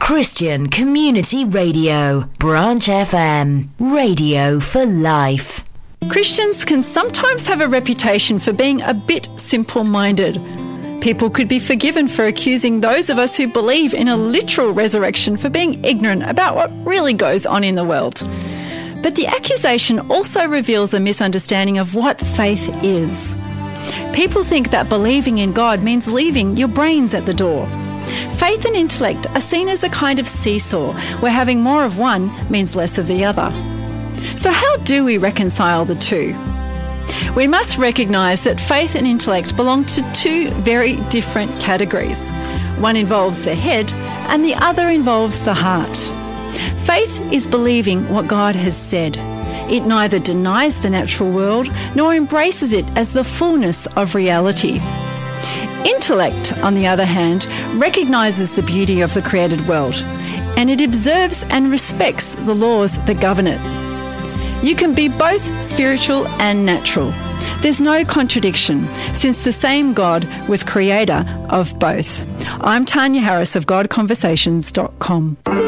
Christian Community Radio, Branch FM, radio for life. Christians can sometimes have a reputation for being a bit simple-minded. People could be forgiven for accusing those of us who believe in a literal resurrection for being ignorant about what really goes on in the world. But the accusation also reveals a misunderstanding of what faith is. People think that believing in God means leaving your brains at the door. Faith and intellect are seen as a kind of seesaw, where having more of one means less of the other. So how do we reconcile the two? We must recognise that faith and intellect belong to two very different categories. One involves the head and the other involves the heart. Faith is believing what God has said. It neither denies the natural world nor embraces it as the fullness of reality. Intellect, on the other hand, recognises the beauty of the created world, and it observes and respects the laws that govern it. You can be both spiritual and natural. There's no contradiction, since the same God was creator of both. I'm Tanya Harris of GodConversations.com.